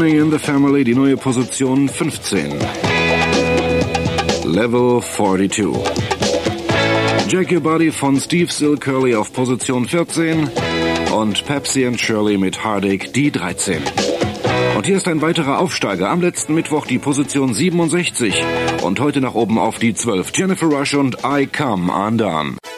Money in the Family, die neue Position 15. Level 42. Jack Your Body von Steve Still Curly auf Position 14 und Pepsi and Shirley mit Heartache, die 13. Und hier ist ein weiterer Aufsteiger. Am letzten Mittwoch die Position 67 und heute nach oben auf die 12. Jennifer Rush und I Come Undone.